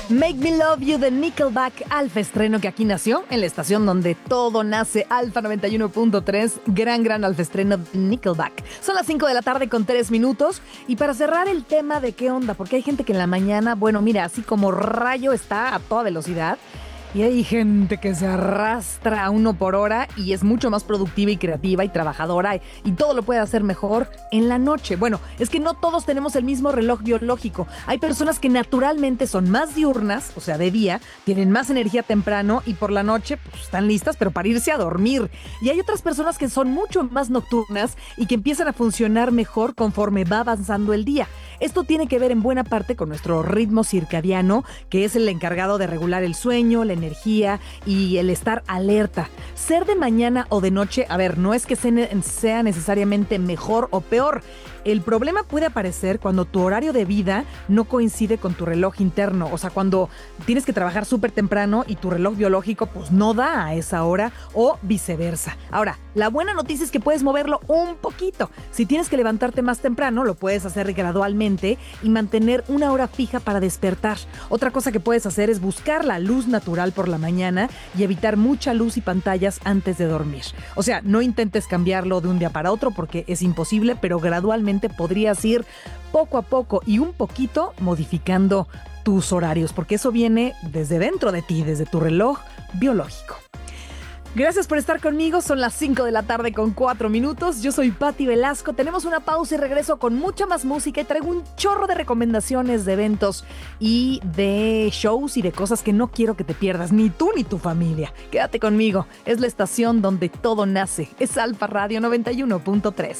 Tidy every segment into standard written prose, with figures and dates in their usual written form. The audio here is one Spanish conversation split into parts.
Make Me Love You de Nickelback, Alfa, estreno que aquí nació en la estación donde todo nace, Alfa 91.3, gran Alfa estreno de Nickelback. Son las 5 de la tarde con 3 minutos y para cerrar el tema de qué onda, porque hay gente que en la mañana, bueno, mira, así como rayo está a toda velocidad. Y hay gente que se arrastra a 1 por hora y es mucho más productiva y creativa y trabajadora y todo lo puede hacer mejor en la noche. Bueno, es que no todos tenemos el mismo reloj biológico. Hay personas que naturalmente son más diurnas, o sea, de día, tienen más energía temprano y por la noche pues, están listas, pero para irse a dormir. Y hay otras personas que son mucho más nocturnas y que empiezan a funcionar mejor conforme va avanzando el día. Esto tiene que ver en buena parte con nuestro ritmo circadiano, que es el encargado de regular el sueño, la energía y el estar alerta. Ser de mañana o de noche, a ver, no es que sea necesariamente mejor o peor. El problema puede aparecer cuando tu horario de vida no coincide con tu reloj interno. O sea, cuando tienes que trabajar súper temprano y tu reloj biológico pues no da a esa hora o viceversa. Ahora, la buena noticia es que puedes moverlo un poquito. Si tienes que levantarte más temprano, lo puedes hacer gradualmente y mantener una hora fija para despertar. Otra cosa que puedes hacer es buscar la luz natural por la mañana y evitar mucha luz y pantallas antes de dormir. O sea, no intentes cambiarlo de un día para otro porque es imposible, pero gradualmente podrías ir poco a poco y un poquito modificando tus horarios, porque eso viene desde dentro de ti, desde tu reloj biológico. Gracias por estar conmigo, son las 5 de la tarde con 4 minutos. Yo soy Patti Velasco, tenemos una pausa y regreso con mucha más música y traigo un chorro de recomendaciones de eventos y de shows y de cosas que no quiero que te pierdas, ni tú ni tu familia. Quédate conmigo, es la estación donde todo nace, es Alfa Radio 91.3.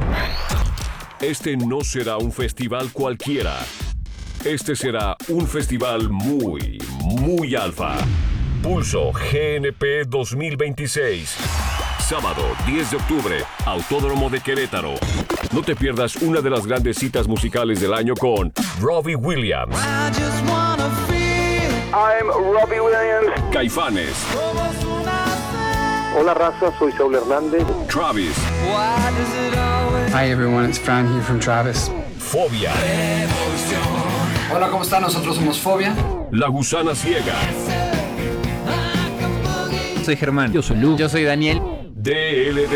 Este no será un festival cualquiera. Este será un festival muy alfa. Pulso GNP 2026. Sábado 10 de octubre, Autódromo de Querétaro. No te pierdas una de las grandes citas musicales del año con Robbie Williams. I'm Robbie Williams. Caifanes. Hola raza, soy Saúl Hernández. Travis. Hi everyone, it's Fran here from Travis. Fobia. Hola, ¿cómo están? Nosotros somos Fobia. La Gusana Ciega. Soy Germán. Yo soy Lu. Yo soy Daniel. DLD.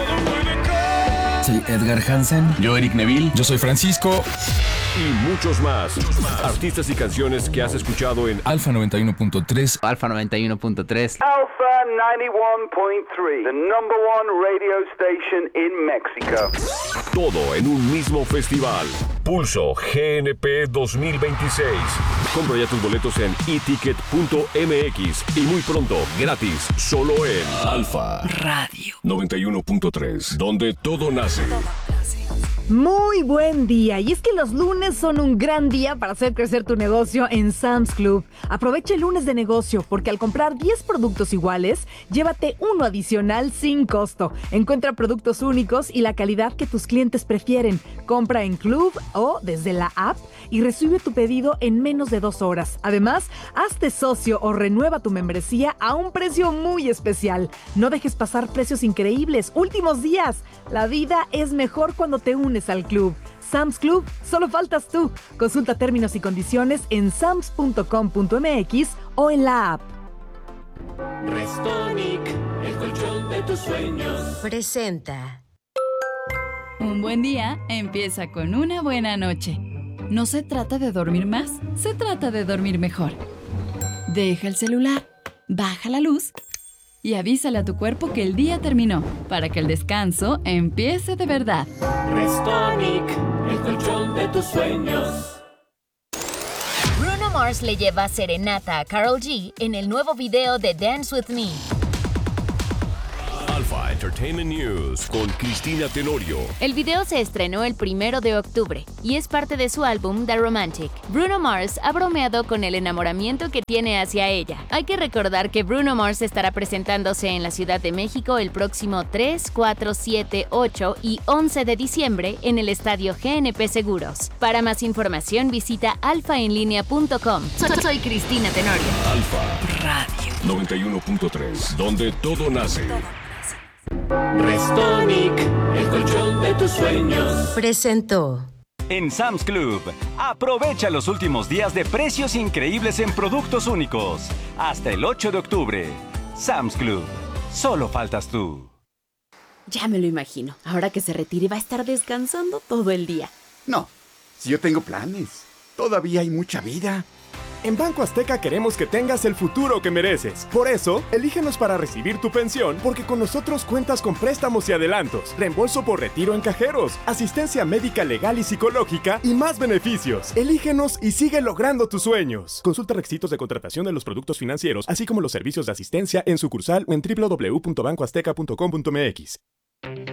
Soy Edgar Hansen. Yo Eric Neville. Yo soy Francisco. Y muchos más. Artistas y canciones que has escuchado en Alfa 91.3. Alfa 91.3. Alpha 91.3, the number one radio station in Mexico. todo en un mismo festival. Pulso GNP 2026. Compra ya tus boletos en eticket.mx y muy pronto, gratis, solo en Alfa Radio 91.3, donde todo nace. Muy buen día, y es que los lunes son un gran día para hacer crecer tu negocio en Sam's Club. Aprovecha el lunes de negocio porque al comprar 10 productos iguales, llévate uno adicional sin costo. Encuentra productos únicos y la calidad que tus clientes prefieren. Compra en Club o desde la app y recibe tu pedido en menos de 2 horas. Además, hazte socio o renueva tu membresía a un precio muy especial. No dejes pasar precios increíbles. Últimos días. La vida es mejor cuando te unes al club. Sam's Club, solo faltas tú. Consulta términos y condiciones en sams.com.mx o en la app. Restonic, el colchón de tus sueños. Presenta. Un buen día empieza con una buena noche. No se trata de dormir más, se trata de dormir mejor. Deja el celular, baja la luz y avísale a tu cuerpo que el día terminó, para que el descanso empiece de verdad. Restonic, el colchón de tus sueños. Bruno Mars le lleva serenata a Karol G en el nuevo video de Dance With Me. Alpha Entertainment News con Cristina Tenorio. El video se estrenó el 1 de octubre y es parte de su álbum The Romantic. Bruno Mars ha bromeado con el enamoramiento que tiene hacia ella. Hay que recordar que Bruno Mars estará presentándose en la Ciudad de México el próximo 3, 4, 7, 8 y 11 de diciembre en el estadio GNP Seguros. Para más información visita alfaenlinea.com. Soy Cristina Tenorio. Alfa Radio 91.3, donde todo nace. Restonic, el colchón de tus sueños. Presentó. en Sam's Club. Aprovecha los últimos días de precios increíbles en productos únicos. Hasta el 8 de octubre. Sam's Club. Solo faltas tú. Ya me lo imagino. Ahora que se retire va a estar descansando todo el día. No, si yo tengo planes. Todavía hay mucha vida. En Banco Azteca queremos que tengas el futuro que mereces. Por eso, elígenos para recibir tu pensión, porque con nosotros cuentas con préstamos y adelantos, reembolso por retiro en cajeros, asistencia médica legal y psicológica y más beneficios. Elígenos y sigue logrando tus sueños. Consulta requisitos de contratación de los productos financieros, así como los servicios de asistencia en sucursal o en www.bancoazteca.com.mx.